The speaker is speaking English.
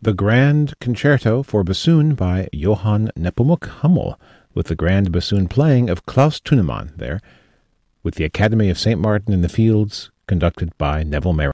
the Grand Concerto for Bassoon by Johann Nepomuk Hummel, with the grand bassoon playing of Klaus Thunemann there, with the Academy of St. Martin in the Fields, conducted by Neville Merrill.